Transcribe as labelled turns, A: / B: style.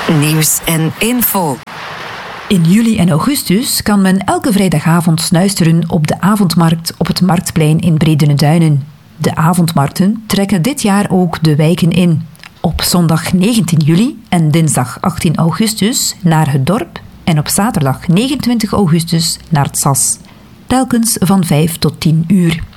A: nieuws en info.
B: In juli en augustus kan men elke vrijdagavond snuisteren op de avondmarkt op het Marktplein in Bredene-Duinen. De avondmarkten trekken dit jaar ook de wijken in. Op zondag 19 juli en dinsdag 18 augustus naar het dorp en op zaterdag 29 augustus naar het SAS. Telkens van 5 tot 10 uur.